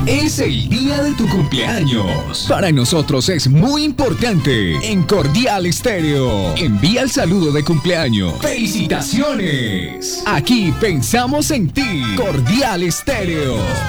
Es el día de tu cumpleaños. Para nosotros es muy importante. En Cordial Estéreo, envía el saludo de cumpleaños. ¡Felicitaciones! Aquí pensamos en ti. Cordial Estéreo.